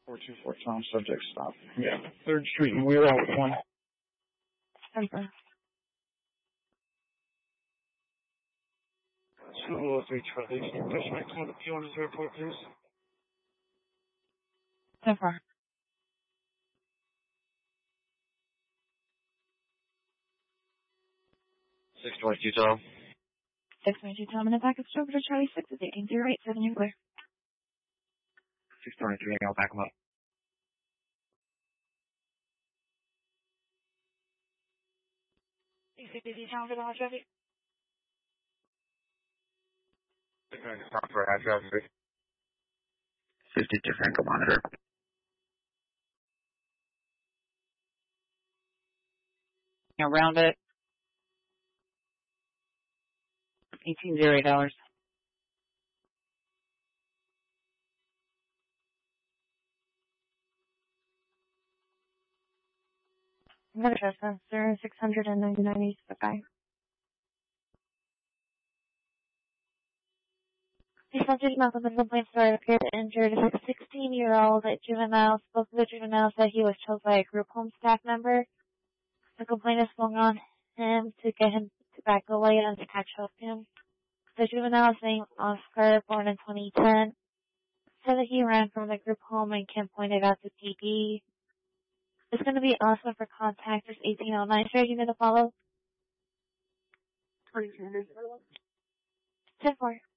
424 Tom, subject stop. Yeah, 3rd Street and we're out with 1. Temper. 203 Charlie. Push my call to P1 airport, please. Temper. 622 Tom. 622 Tom, and a package over to Charlie 6 is 18087, you're clear. 623, I'll back him up. ECPD Tom for the hot traffic. Stop for high traffic. 52 Franco monitor. Around it. $18.08. Another trespass, sir. 699 East Buckeye. The subject mouth of the complaint story appeared injured. A 16-year-old juvenile spoke to the juvenile said he was choked by a group home staff member. The complainant swung on him to get him to back away and to catch up him. The juvenile, named Oscar, born in 2010, said that he ran from the group home and Kim pointed out to PD. It's going to be awesome for contact. There's 1809. Sure, you going to follow? 10-4.